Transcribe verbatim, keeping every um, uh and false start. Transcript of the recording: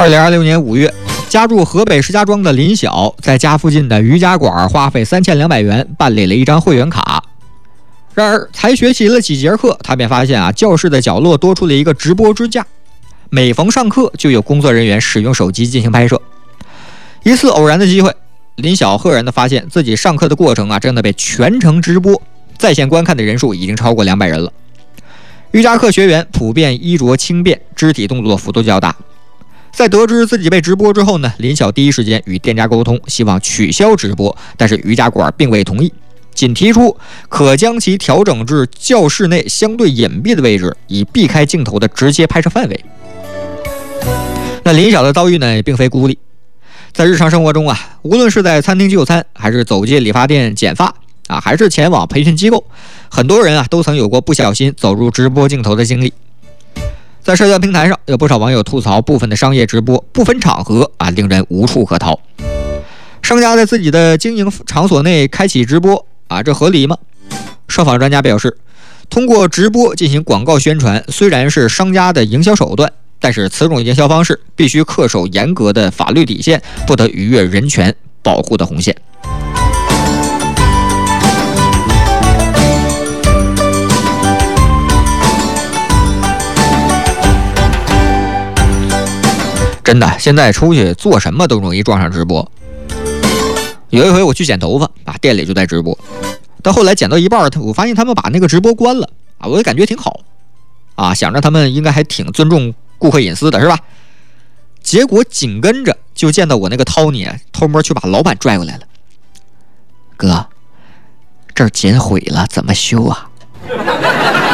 二零二六年五月，家住河北石家庄的林晓在家附近的瑜伽馆花费三千两百元办理了一张会员卡。然而，才学习了几节课，他便发现啊，教室的角落多出了一个直播支架，每逢上课就有工作人员使用手机进行拍摄。一次偶然的机会，林晓赫然地发现自己上课的过程啊，真的被全程直播，在线观看的人数已经超过两百人了。瑜伽课学员普遍衣着轻便，肢体动作幅度较大。在得知自己被直播之后呢，林晓第一时间与店家沟通，希望取消直播，但是瑜伽馆并未同意，仅提出可将其调整至教室内相对隐蔽的位置，以避开镜头的直接拍摄范围。那林晓的遭遇呢，并非孤立。在日常生活中啊，无论是在餐厅就餐，还是走进理发店剪发啊，还是前往培训机构，很多人啊都曾有过不小心走入直播镜头的经历。在社交平台上，有不少网友吐槽部分的商业直播不分场合啊，令人无处可逃。商家在自己的经营场所内开启直播啊，这合理吗？受访专家表示，通过直播进行广告宣传，虽然是商家的营销手段，但是此种营销方式必须恪守严格的法律底线，不得逾越人权保护的红线。真的，现在出去做什么都容易撞上直播。有一回我去剪头发啊，店里就在直播，但后来剪到一半，我发现他们把那个直播关了啊，我也感觉挺好啊，想着他们应该还挺尊重顾客隐私的，是吧？结果紧跟着就见到我那个 Tony 偷摸去把老板拽过来了。哥，这儿剪毁了，怎么修啊？